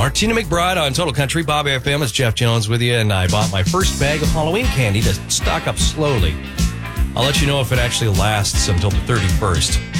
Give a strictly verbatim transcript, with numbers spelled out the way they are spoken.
Martina McBride on Total Country. Bob F M. It's Jeff Jones with you, and I bought my first bag of Halloween candy to stock up slowly. I'll let you know if it actually lasts until the thirty-first.